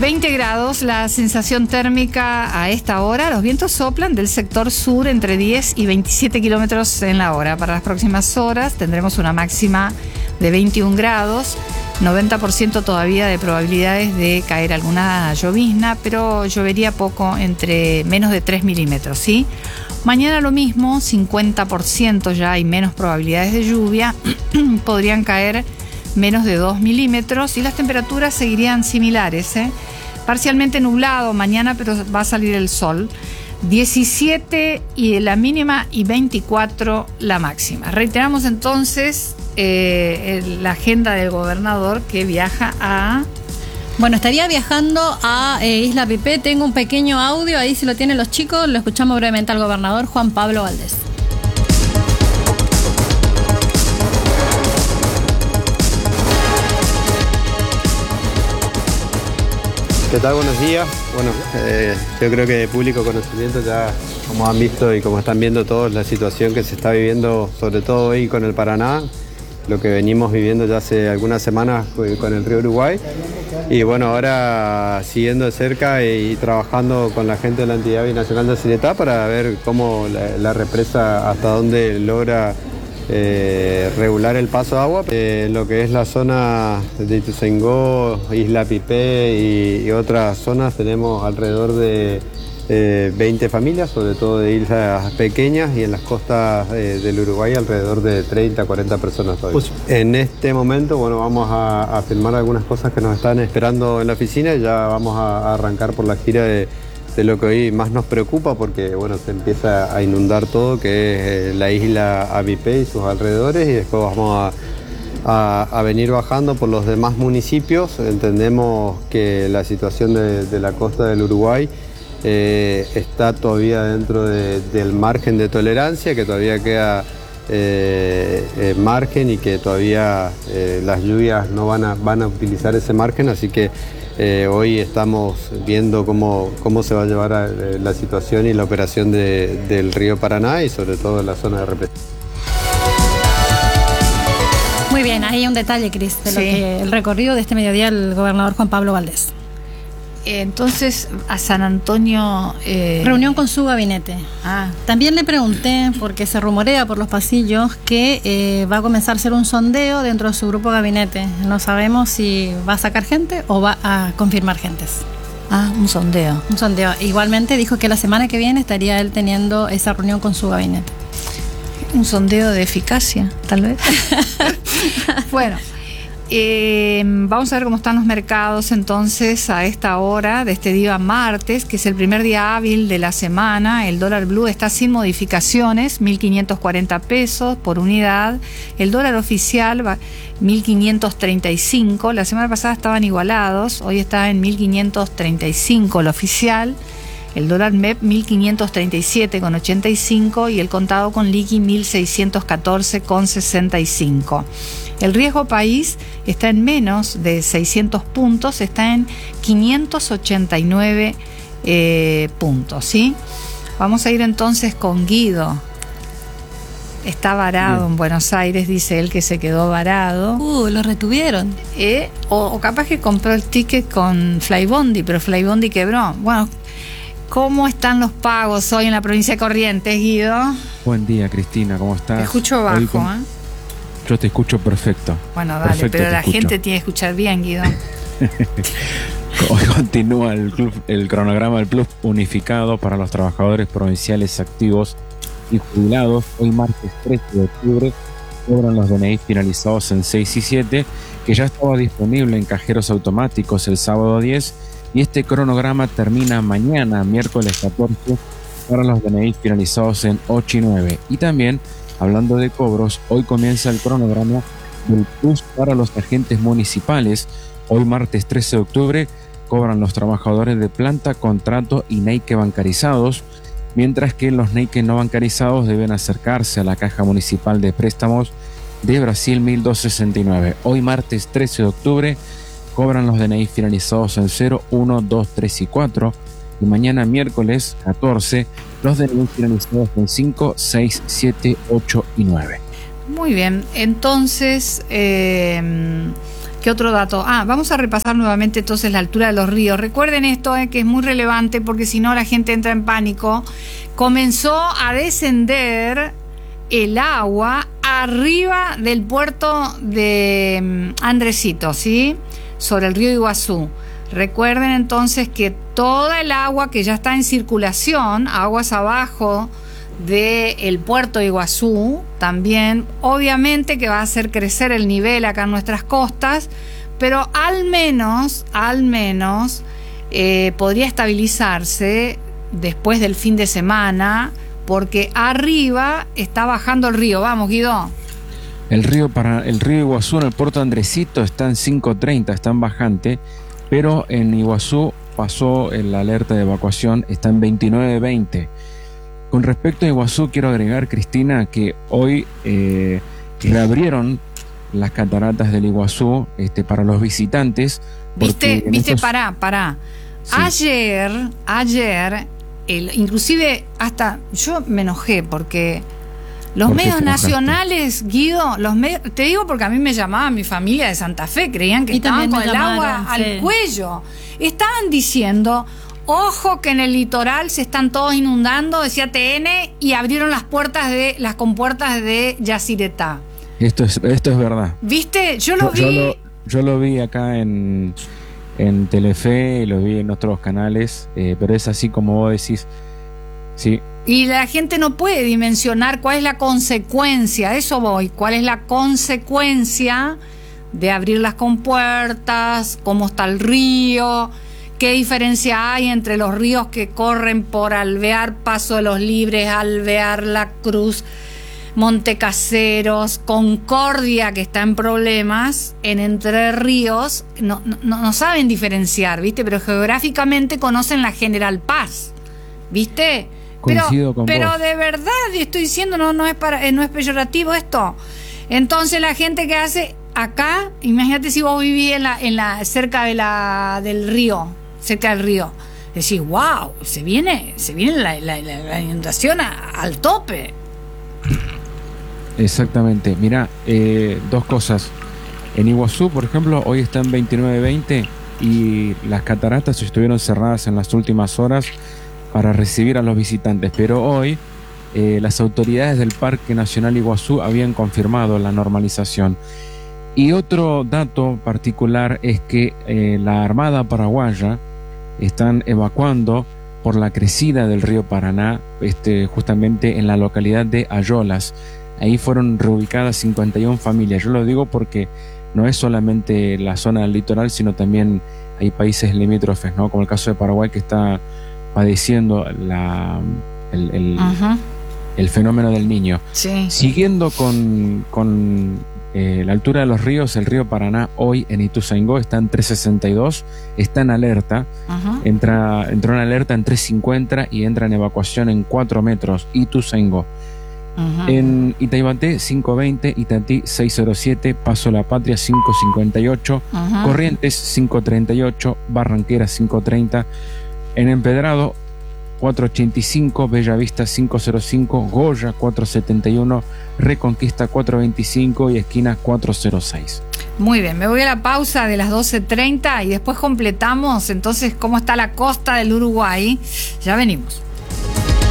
20 grados la sensación térmica a esta hora. Los vientos soplan del sector sur entre 10 y 27 kilómetros en la hora. Para las próximas horas tendremos una máxima de 21 grados. 90% todavía de probabilidades de caer alguna llovizna, pero llovería poco, entre menos de 3 milímetros, ¿sí? Mañana lo mismo, 50% ya hay menos probabilidades de lluvia. Podrían caer menos de 2 milímetros y las temperaturas seguirían similares, Parcialmente nublado mañana, pero va a salir el sol. 17 y la mínima y 24 la máxima. Reiteramos entonces la agenda del gobernador, que viaja a... Bueno, estaría viajando a Isla Pipé. Tengo un pequeño audio, ahí si lo tienen los chicos, lo escuchamos brevemente al gobernador Juan Pablo Valdés. ¿Qué tal? Buenos días. Bueno, yo creo que de público conocimiento ya, como han visto y como están viendo todos, la situación que se está viviendo, sobre todo hoy con el Paraná, lo que venimos viviendo ya hace algunas semanas con el río Uruguay. Y bueno, ahora siguiendo de cerca y trabajando con la gente de la entidad binacional de Aciretá para ver cómo la represa hasta dónde logra regular el paso de agua. Lo que es la zona de Ituzaingó, Isla Pipé y otras zonas, tenemos alrededor de 20 familias, sobre todo de islas pequeñas, y en las costas del Uruguay alrededor de 30, 40 personas todavía. En este momento, bueno, vamos a firmar algunas cosas que nos están esperando en la oficina y ya vamos a arrancar por la gira de lo que hoy más nos preocupa, porque bueno, se empieza a inundar todo, que es la isla Apipé y sus alrededores, y después vamos a venir bajando por los demás municipios. Entendemos que la situación de la costa del Uruguay está todavía dentro del margen de tolerancia, que todavía queda margen y que todavía las lluvias no van a utilizar ese margen, así que hoy estamos viendo cómo se va a llevar la situación y la operación del río Paraná y sobre todo en la zona de represa. Muy bien, ahí hay un detalle, Cris, de lo que el recorrido de este mediodía el gobernador Juan Pablo Valdés. Entonces, a San Antonio... Reunión con su gabinete. También le pregunté, porque se rumorea por los pasillos, que va a comenzar a hacer un sondeo dentro de su grupo de gabinete. No sabemos si va a sacar gente o va a confirmar gentes. Un sondeo. Un sondeo. Igualmente dijo que la semana que viene estaría él teniendo esa reunión con su gabinete. Un sondeo de eficacia, tal vez. Bueno. Vamos a ver cómo están los mercados entonces a esta hora de este día martes, que es el primer día hábil de la semana. El dólar blue está sin modificaciones, 1.540 pesos por unidad. El dólar oficial va 1.535. La semana pasada estaban igualados, hoy está en 1.535 el oficial. El dólar MEP 1.537,85 y el contado con liqui 1.614,65. El riesgo país está en menos de 600 puntos, está en 589 puntos, ¿sí? Vamos a ir entonces con Guido. Está varado en Buenos Aires, dice él que se quedó varado. Lo retuvieron. O capaz que compró el ticket con Flybondi, pero Flybondi quebró. Bueno, ¿cómo están los pagos hoy en la provincia de Corrientes, Guido? Buen día, Cristina, ¿cómo estás? Te escucho bajo, Yo te escucho perfecto. Bueno, dale, perfecto, pero la gente tiene que escuchar bien, Guido. Hoy continúa el cronograma del Plus unificado para los trabajadores provinciales activos y jubilados. Hoy martes 13 de octubre cobran los DNI finalizados en 6 y 7, que ya estaba disponible en cajeros automáticos el sábado 10, y este cronograma termina mañana, miércoles 14, para los DNI finalizados en 8 y 9. Y también, hablando de cobros, hoy comienza el cronograma del Plus para los agentes municipales. Hoy martes 13 de octubre cobran los trabajadores de planta, contrato y NEIQUE bancarizados, mientras que los NEIQUE no bancarizados deben acercarse a la Caja Municipal de Préstamos de Brasil 1269. Hoy martes 13 de octubre cobran los DNI finalizados en 0, 1, 2, 3 y 4, y mañana miércoles 14 los DNI finalizados en 5, 6, 7, 8 y 9. Muy bien, entonces ¿Qué otro dato? Vamos a repasar nuevamente entonces la altura de los ríos. Recuerden esto, que es muy relevante porque si no la gente entra en pánico. Comenzó a descender el agua arriba del puerto de Andresito, ¿sí? Sobre el río Iguazú. Recuerden entonces que toda el agua que ya está en circulación, aguas abajo del puerto de Iguazú, también obviamente que va a hacer crecer el nivel acá en nuestras costas, pero al menos podría estabilizarse después del fin de semana, porque arriba está bajando el río. Vamos, Guido. El río Iguazú en el puerto de Andresito está en 5.30, está en bajante, pero en Iguazú pasó la alerta de evacuación, está en 29.20. Con respecto a Iguazú, quiero agregar, Cristina, que hoy reabrieron las cataratas del Iguazú para los visitantes. ¿Viste? Pará. Sí. Ayer, inclusive hasta yo me enojé porque los medios nacionales, Guido, te digo porque a mí me llamaba mi familia de Santa Fe, creían que estaban con el agua al cuello. Estaban diciendo... Ojo que en el litoral se están todos inundando, decía TN, y abrieron las compuertas de Yacyretá. Esto es verdad. ¿Viste? Yo lo vi acá en Telefe, lo vi en otros canales, pero es así como vos decís. Sí. Y la gente no puede dimensionar cuál es la consecuencia, a eso voy, cuál es la consecuencia de abrir las compuertas, cómo está el río. ¿Qué diferencia hay entre los ríos que corren por Alvear, Paso de los Libres, Alvear, La Cruz, Montecaseros, Concordia, que está en problemas, en Entre Ríos? No saben diferenciar, ¿viste? Pero geográficamente conocen la General Paz, ¿viste? Coincido con pero vos. De verdad, estoy diciendo, no es peyorativo esto. Entonces la gente que hace acá, imagínate si vos vivís cerca del río, cerca del río, decís, wow, se viene la inundación al tope. Exactamente. Mirá, dos cosas. En Iguazú, por ejemplo, hoy está en 29.20 y las cataratas estuvieron cerradas en las últimas horas para recibir a los visitantes, pero hoy las autoridades del Parque Nacional Iguazú habían confirmado la normalización. Y otro dato particular es que la Armada Paraguaya están evacuando por la crecida del río Paraná, justamente en la localidad de Ayolas. Ahí fueron reubicadas 51 familias. Yo lo digo porque no es solamente la zona del litoral, sino también hay países limítrofes, ¿no? Como el caso de Paraguay, que está padeciendo el fenómeno del Niño. Sí. Siguiendo con la altura de los ríos, el río Paraná hoy en Ituzaingó está en 3.62, está en alerta. Entró en alerta en 3.50 y entra en evacuación en 4 metros, Ituzaingó. En Itaibaté 5.20, Itatí 6.07, Paso La Patria 5.58, Corrientes 5.38, Barranquera 5.30, en Empedrado 4.85, Bellavista 5.05, Goya 4.71, Reconquista 4.25 y Esquinas 4.06. Muy bien, me voy a la pausa de las 12.30 y después completamos entonces cómo está la costa del Uruguay. Ya venimos.